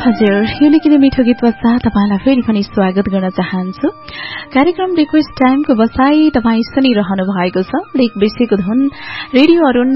हजुर, यो निकै नै मिठो गीत पश्चात तपाईलाई फेरि पनि स्वागत गर्न चाहन्छु। कार्यक्रम रिक्वेस्ट टाइमको बसाई तपाईँ सुनिरहनु भएको छ लेक बेसीको धुन रेडियो अरुण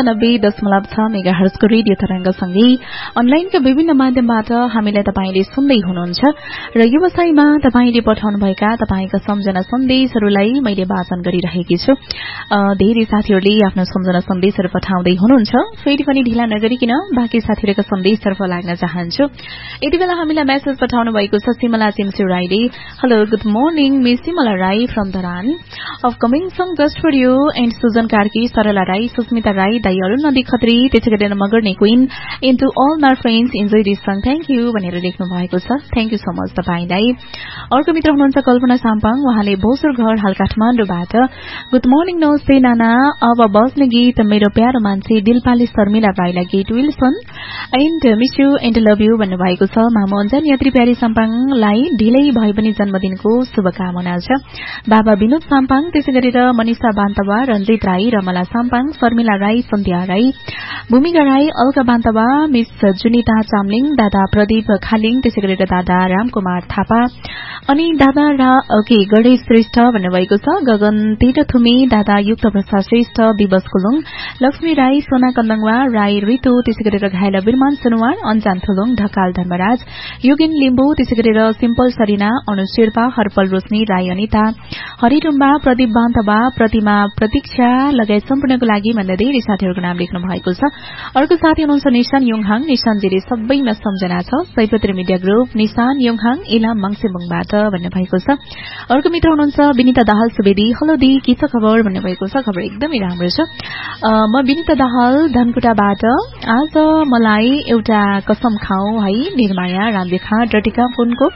97.6 मेगाहर्जको रेडियो तरंगसँगै अनलाइनका विभिन्न माध्यमबाट हामीलाई तपाईले सुन्दै हुनुहुन्छ र यो बसाईमा तपाईले पठाउनुभएका तपाईका सम्झना सन्देशहरूलाई मैले वाचन गरिरहेकी छु। धेरै साथीहरूले आफ्नो सम्झना सन्देशहरू पठाउँदै हुनुहुन्छ। फेरि पनि ढिला नगरिकन बाँकी साथीहरूका सन्देशतर्फ लाग्न चाहन्छु। यति बेला हामीलाई मेसेज पठाउनु भएको छ सिमला चिम्सु राईले। Hello good morning miss Shimla Rai from Dharan. Upcoming song just for you and Sujan Karki, सरला राई, सुस्मिता राई, दाई अरुण नदी खत्री, त्यसै गरेर मगर्ने queen and to all my friends enjoy this song thank you भनेर लेख्नु भएको छ। थ्याङ्क यू सो मच तपाईलाई। अर्को मित्र हुनुहुन्छ कल्पना साम्पाङ, उहाँले भोसुर घर हाल काठमाडौँबाट गुड मर्निङ नमस्ते नाना। अब बस्ने गीत मेरो प्यारो मान्छे दिलपाली शर्मिला राईलाई गीत Wilson and miss you and love you भन्नुभएको छ। मामा अञ्जन यात्री प्यारी साम्पाङलाई ढिलै भए पनि जन्मदिनको शुभकामना छ। बाबा विनोद साम्पाङ, त्यसै गरेर मनिषा बान्तवा, रञ्जित राई, रमला साम्पाङ, शर्मिला राई, सन्ध्या राई, भूमिका राई, अल्का बान्तवा, मिस जुनिता चामलिङ, दादा प्रदीप खालिङ, त्यसै गरेर दादा रामकुमार थापा अनि दादा गणेश श्रेष्ठ भन्नुभएको छ। गगन तिरथुमी, दादा युक्त प्रसाद श्रेष्ठ, विवश कुलुङ, लक्ष्मी राई, सोना कन्दङवा राई, ऋतु, त्यसै गरेर घायल बिरमान सुनवार, अन्जान थुलुङ, ढकाल धर्मराज, युगेन लिम्बू, त्यसै गरेर सिम्पल सरिना, अनु शेर्पा, हर्पल रोशनी राई, अनिता हरिडुम्बा, प्रदीप बान्तवा, प्रतिमा प्रतीक्षा लगायत सम्पूर्णको लागि भन्दा धेरै साथीहरूको नाम लेख्नु भएको छ। अर्को साथी हुनुहुन्छ निशान योङहाङ। निशानजीले सबैमा सम्झना छ। सैपत्री मिडिया ग्रुप निशान योङहाङ इलाम मंगसेबुङबाट भन्नुभएको छ। अर्को मित्र हुनुहुन्छ विनिता दाहाल सुवेदी। हेलो दी, के छ खबर भन्नुभएको छ। खबर एकदमै राम्रो छ। म विनिता दाहाल धनकुटाबाट। आज मलाई एउटा कसम खाऊ है निर्माया रामदेखा र टिका फोनको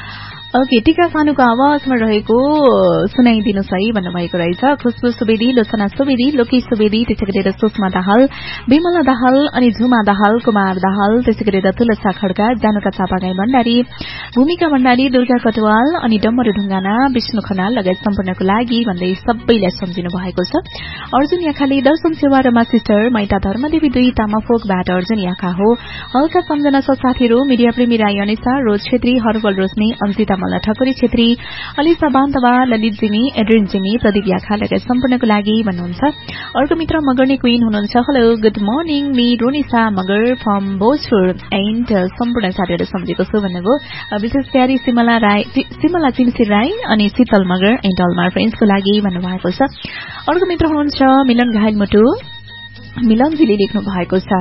टिका सानुको आवाजमा रहेको सुनाइदिनुहोस् है भन्नुभएको रहेछ। खुशबु सुवेदी, लोचना सुवेदी, लोकेश सुवेदी, त्यसै गरेर सुषमा दाहाल, विमला दाहाल अनि झुमा दाहाल, कुमार दाहाल, त्यसै गरेर तुलसा खड्का, जानुका चापागाई भण्डारी, भूमिका भण्डारी, दुर्गा कटवाल अनि डम्बरू ढुङ्गाना, विष्णु खनाल लगायत सम्पूर्णको लागि भन्दै सबैलाई सम्झिनु भएको छ। अर्जुन याखाले दर्शन सेवा रमा सिस्टर, मैता धर्मदेवी 2 तामाफोकबाट अर्जुन याखा हो। हल्का सम्झना छ साथीहरू मिडिया प्रेमी राई अनिसा, रोज छेत्री, हर्बल रोशनी, अन्जिता मला ठकुरी छेत्री, अलिसा बान्तवा, ललित जिमी, एड्रिन जिमी, प्रदीप याखा लगायत सम्पूर्णको लागि भन्नुहुन्छ। अर्को मित्र मगर्ने क्वीन हुनुहुन्छ। Hello good morning me रोनिसा Magar from Bhojpur and सम्पूर्ण साथीहरू सम्झेको छु भन्नुभयो। विशेष प्यारी सिमला चिम्सी राई अनि शीतल मगर एन्ड अल माई फ्रेन्ड्सको लागि भन्नुभएको छ। अर्को मित्र हुनुहुन्छ मिलन घायल मुटु। मिलनजीले लेख्नु भएको छ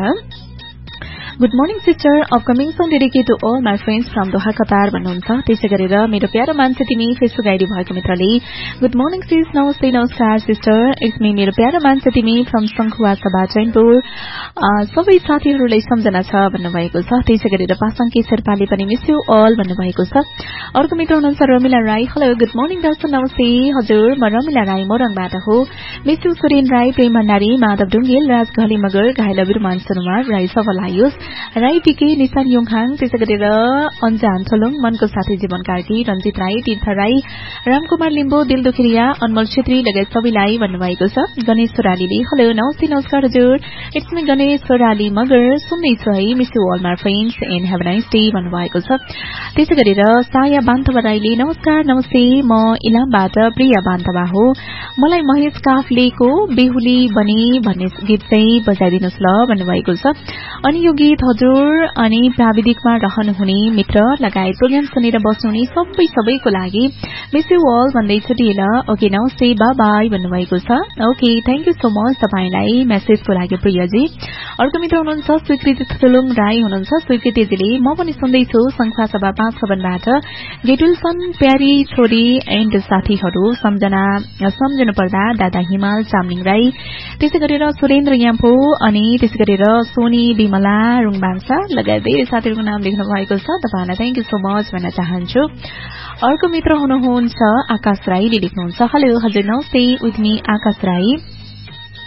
good morning sister, upcoming song dedicate to all my friends from Doha Qatar भन्नुहुन्छ। त्यसै गरेर मेरो प्यारो मान्छे तिमी फेसबुक आइडी भएको मित्रले गुड मर्निङ सिस, नमस्ते नमस्कार सिस्टर, इट्स मी मेरो प्यारो मान्छे तिमी फ्रम शङ्खुवा सभा चैनपुर, सबै साथीहरूलाई सम्झना छ भन्नुभएको छ। त्यसै गरेर पासाङकी शेर्पाले पनि मिस यु अल भन्नुभएको छ। अर्को मित्र हुनुहुन्छ Ramila Rai. Hello good morning दर्शन, नमस्ते हजुर, म रमिला राई मोरङबाट हो। मिस यु सुरेन राई, प्रेम भण्डारी, माधव ढुङ्गेल, राज घली मगर, घाइला बिरमान सुनुवार राई, सफल आयुष राई, पिके, निशान योङहाङ, त्यसै गरेर अन्जान थोलुङ, मनको साथी जीवन कार्की, रञ्जित राई, तीर्थ राई, रामकुमार लिम्बू, दिल दुखिरिया, अनमल छेत्री लगायत सबैलाई भन्नुभएको छ। गणेश सोरालीले हेलो नमस्ते नमस्कार हजुर, इट्स मी गणेश सोराली मगर, सुन्दैछु है, miss you all my friends and have a nice day भन्नुभएको छ। त्यसै गरेर साया बान्तवा राईले नमस्कार नमस्ते, म इलामबाट प्रिया बान्तवा हो, मलाई महेश काफलेको बेहुली बनी भन्ने गीत चाहिँ बजाइदिनुहोस् ल भन्नुभएको छ। अनि यो गीत हजुर अनि प्राविधिकमा रहनुहुने मित्र लगायत प्रोग्राम सुनेर बस्नुहुने सबैको लागि मिस यु अल भन्दै छुटिएला। ओके नमस्ते बाय बाय भन्नुभएको छ। Okay thank you so much तपाईलाई मेसेजको लागि प्रियजी। अर्को मित्र हुनुहुन्छ स्वीकृति थुलुङ राई हुनुहुन्छ। स्वीकृतिजीले म पनि सुन्दैछु संख्या सभा 5-7बाट गेटुलसन प्यारी छोरी एन्ड साथीहरू सम्झनु पर्दा दादा हिमाल चामलिङ राई, त्यसै गरेर सुरेन्द्र याम्फो अनि त्यसै गरेर सोनी विमला रुङबाङसा लगायत धेरै साथीहरूको नाम लेख्नु भएको छ। तपाईलाई थ्याङ्क यू सो मच भन्न चाहन्छु। अर्को मित्र हुनुहुन्छ आकाश राईले लेख्नुहुन्छ। हेलो हजुर नमस्ते, with me Akash Rai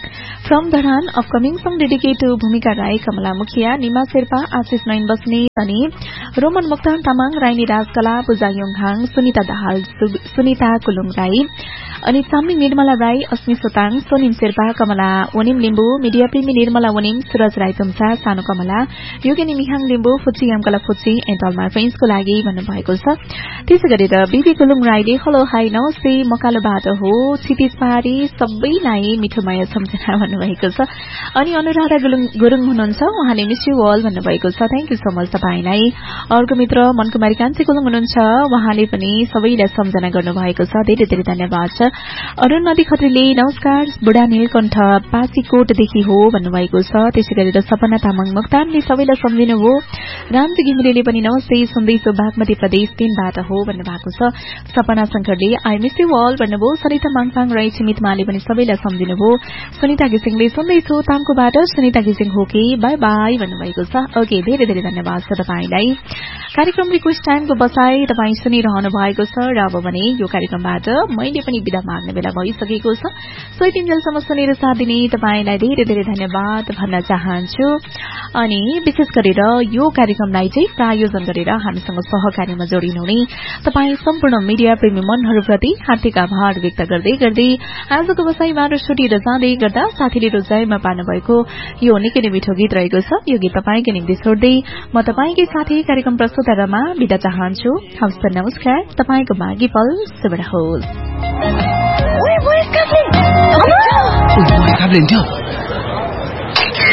from Dharan upcoming song dedicate to भूमिका राई, कमला मुखिया, निमा शेर्पा, आशिष नयन बस्ने अनि रोमन मुक्तान तामाङ, राइनी राजकला, पूजा योङहाङ, सुनिता दाहाल, सुनिता कुलुङ राई अनि चामलिङ निर्मला राई, अस्मी सोताङ, सोनिम शेर्पा, कमला वनिम लिम्बू, मिडिया प्रेमी निर्मला वनिम, सुरज राई तुम्सा, सानो कमला, योगिनी मिहाङ लिम्बू, फुच्ची यामकला फुच्ची एन्ड अल माई फ्रेन्ड्सको लागि भन्नुभएको छ। त्यसै गरेर बीबी कुलुङ राईले हेलो हाई नमस्ते मकालोबाट हो क्षितिज पहाडी सबैलाई मिठोमाया सम्झना भन्नुभएको छ। अनि अनुराधा गुरुङ हुनुहुन्छ, उहाँले मिस यु अल भन्नुभएको छ। थ्याङ्क यू सो मच तपाईलाई। अर्को मित्र मनकुमारी कान्छी गुरुङ हुनुहुन्छ, उहाँले पनि सबैलाई सम्झना गर्नुभएको छ, धेरै धेरै धन्यवाद छ। अरुण नदी खत्रीले नमस्कार बुढा नीलकण्ठ पासीकोटदेखि हो भन्नुभएको छ। त्यसै गरेर सपना तामाङ मुक्तानले सबैलाई सम्झिनुभयो। रामजी घिमिरेले पनि नमस्ते सुन्दैछु बागमती प्रदेश 3 बाट हो भन्नुभएको छ। सपना शंकरले आई मिस यु अल भन्नुभयो। सरिता माङपाङ राई छिमितमाले पनि सबैलाई सम्झिनुभयो। सुनिता घिसिङले सुन्दैछु तामकोबाट, सुनिता घिसिङ हो कि बाई बाई भन्नुभएको छ। ओके, धेरै धेरै धन्यवाद छ तपाईलाई। कार्यक्रम रिक्वेस्ट टाइमको बसाई तपाईँ सुनिरहनु भएको छ र अब भने यो कार्यक्रमबाट मैले पनि विदा माग्ने बेला भइसकेको छ। सो यतिन्जेलसम्म सुनेर साथ दिने तपाईलाई धेरै धेरै धन्यवाद भन्न चाहन्छु। अनि विशेष गरेर यो कार्यक्रमलाई चाहिँ प्रायोजन गरेर हामीसँग सहकार्यमा जोडिनुहुने तपाईँ सम्पूर्ण मिडिया प्रेमी मनहरूप्रति हार्दिक आभार व्यक्त गर्दै गर्दै आजको बसाईबाट छुटिएर जाँदै गर्दा साथीले रोजाइमा पार्नुभएको यो निकै नै मिठो गीत रहेको छ। यो गीत तपाईँको निम्ति छोड्दै म तपाईँकै साथी कार्यक्रम प्रस्तुतरमा बिदा चाहन्छु। हवस् त, नमस्कार। तपाईँको भागी पल शुभ रहोस्।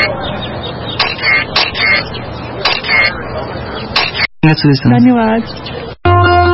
धन्यवाद।